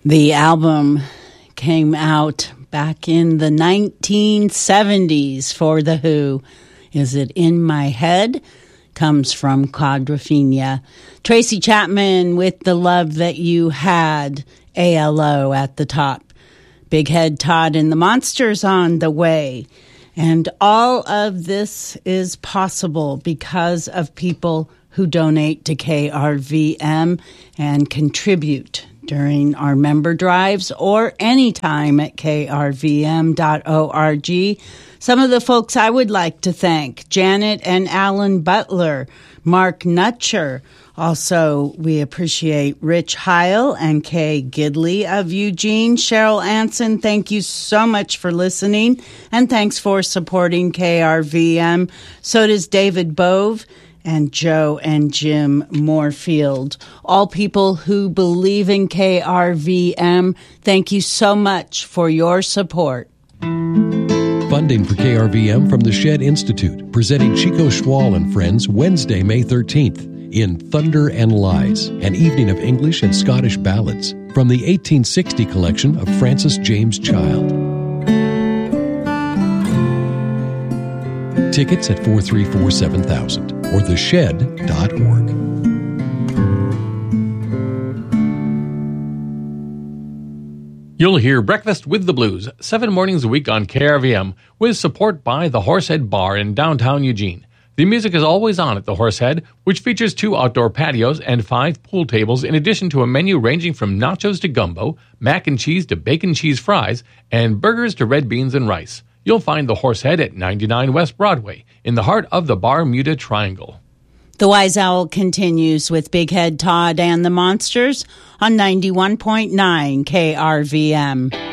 The album came out back in the 1970s for The Who. Is It In My Head? Comes from Quadrophenia. Tracy Chapman with The Love That You Had, ALO at the top. Big Head Todd and the Monsters on the way. And all of this is possible because of people who donate to KRVM and contribute during our member drives or anytime at krvm.org. Some of the folks I would like to thank: Janet and Alan Butler, Mark Nutcher. Also, we appreciate Rich Heil and Kay Gidley of Eugene. Cheryl Anson, thank you so much for listening, and thanks for supporting KRVM. So does David Bove and Joe and Jim Moorfield. All people who believe in KRVM, thank you so much for your support. Funding for KRVM from the Shed Institute, presenting Chico Schwal and Friends Wednesday, May 13th in Thunder and Lies, an evening of English and Scottish ballads from the 1860 collection of Francis James Child. Tickets at 434-7000 or theshed.org. You'll hear Breakfast with the Blues 7 mornings a week on KRVM with support by the Horsehead Bar in downtown Eugene. The music is always on at the Horsehead, which features 2 outdoor patios and 5 pool tables, in addition to a menu ranging from nachos to gumbo, mac and cheese to bacon cheese fries, and burgers to red beans and rice. You'll find the Horsehead at 99 West Broadway, in the heart of the Bermuda Triangle. The Wise Owl continues with Big Head Todd and the Monsters on 91.9 KRVM.